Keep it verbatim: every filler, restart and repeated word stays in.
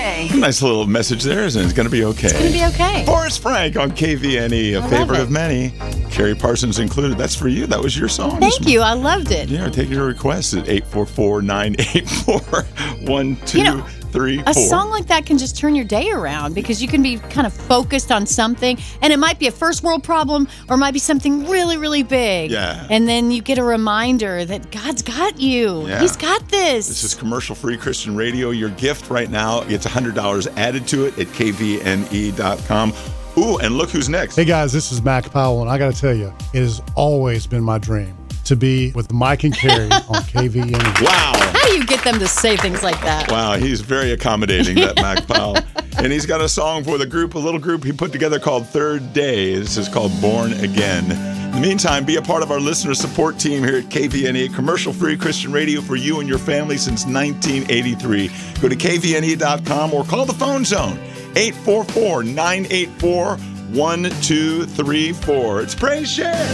okay. Nice little message there, isn't it? It's going to be okay. It's going to be okay. Forrest Frank on K V N E, a I favorite love of it. many. Carrie Parsons included. That's for you. That was your song. Thank you. I loved it. Yeah, take your request at eight four four, nine eight four, one two You know, three four. A song like that can just turn your day around because you can be kind of focused on something, and it might be a first world problem or it might be something really, really big. Yeah. And then you get a reminder that God's got you. Yeah. He's got this. This is commercial-free Christian radio. Your gift right now gets one hundred dollars added to it at K V N E dot com. Ooh, and look who's next. Hey guys, this is Mac Powell, and I got to tell you, it has always been my dream to be with Mike and Carrie on K V N E. Wow. How do you get them to say things like that? Wow, he's very accommodating, that Mac Powell. And he's got a song for the group, a little group he put together called Third Day. This is called Born Again. In the meantime, be a part of our listener support team here at K V N E, commercial-free Christian radio for you and your family since nineteen eighty-three. Go to K V N E dot com or call the phone zone, eight four four, nine eight four, one two three four. It's Praise Share.